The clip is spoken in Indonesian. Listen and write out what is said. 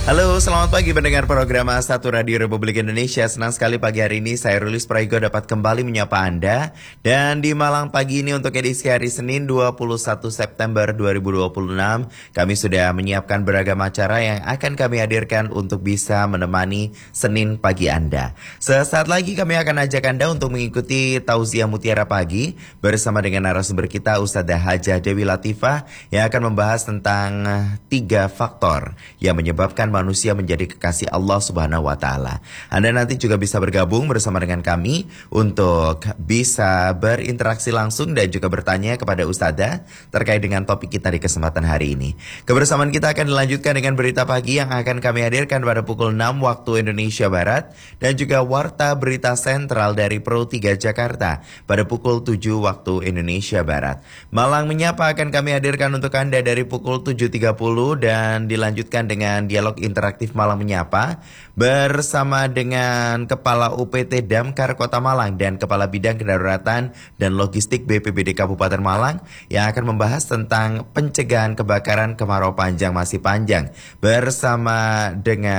Halo, selamat pagi pendengar program A1 Radio Republik Indonesia. Senang sekali pagi hari ini saya Rulis Praigo dapat kembali menyapa Anda. Dan di malam pagi ini untuk edisi hari Senin 21 September 2026, kami sudah menyiapkan beragam acara yang akan kami hadirkan untuk bisa menemani Senin pagi Anda. Sesaat lagi kami akan ajak Anda untuk mengikuti Tausiah Mutiara Pagi bersama dengan narasumber kita Ustadzah Hajah Dewi Latifah yang akan membahas tentang 3 faktor yang menyebabkan manusia menjadi kekasih Allah Subhanahu wa taala. Anda nanti juga bisa bergabung bersama dengan kami untuk bisa berinteraksi langsung dan juga bertanya kepada Ustadzah terkait dengan topik kita di kesempatan hari ini. Kebersamaan kita akan dilanjutkan dengan berita pagi yang akan kami hadirkan pada pukul 6 waktu Indonesia Barat dan juga warta berita sentral dari Pro 3 Jakarta pada pukul 7 waktu Indonesia Barat. Malang Menyapa akan kami hadirkan untuk Anda dari pukul 7.30 dan dilanjutkan dengan dialog interaktif Malang Menyapa bersama dengan Kepala UPT Damkar Kota Malang dan Kepala Bidang Kedaruratan dan Logistik BPBD Kabupaten Malang yang akan membahas tentang pencegahan kebakaran kemarau panjang masih panjang bersama dengan